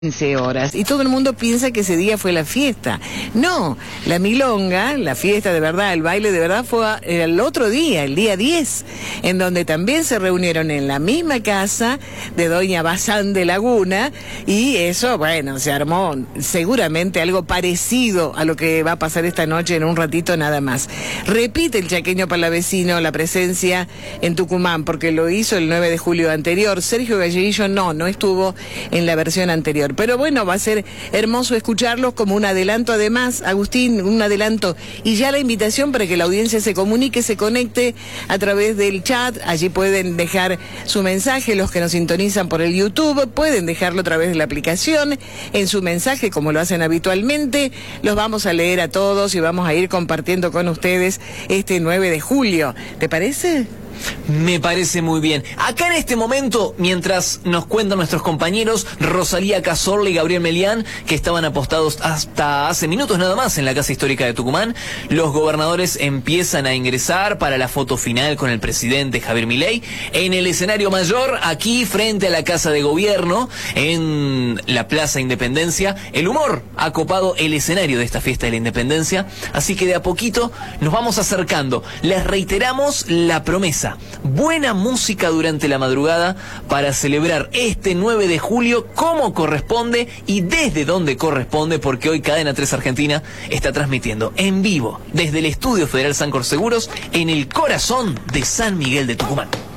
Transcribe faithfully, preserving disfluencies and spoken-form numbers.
quince horas y todo el mundo piensa que ese día fue la fiesta. No, la milonga, la fiesta de verdad, el baile de verdad fue el otro día, el día diez, en donde también se reunieron en la misma casa de doña Bazán de Laguna y eso, bueno, se armó seguramente algo parecido a lo que va a pasar esta noche en un ratito nada más. Repite el chaqueño palavecino la presencia en Tucumán porque lo hizo el nueve de julio anterior. Sergio Galleguillo no, no estuvo en la versión anterior. Pero bueno, va a ser hermoso escucharlos como un adelanto además, Agustín, un adelanto. Y ya la invitación para que la audiencia se comunique, se conecte a través del chat. Allí pueden dejar su mensaje, los que nos sintonizan por el YouTube, pueden dejarlo a través de la aplicación, en su mensaje como lo hacen habitualmente. Los vamos a leer a todos y vamos a ir compartiendo con ustedes este nueve de julio. ¿Te parece? Me parece muy bien. Acá en este momento, mientras nos cuentan nuestros compañeros Rosalía Cazorla y Gabriel Melián, que estaban apostados hasta hace minutos nada más en la Casa Histórica de Tucumán, los gobernadores empiezan a ingresar para la foto final con el presidente Javier Milei en el escenario mayor, aquí frente a la Casa de Gobierno, en la Plaza Independencia. El humor ha copado el escenario de esta fiesta de la Independencia, así que de a poquito nos vamos acercando. Les reiteramos la promesa: buena música durante la madrugada para celebrar este nueve de julio como corresponde y desde donde corresponde, porque hoy Cadena tres Argentina está transmitiendo en vivo desde el Estudio Federal Sancor Seguros en el corazón de San Miguel de Tucumán.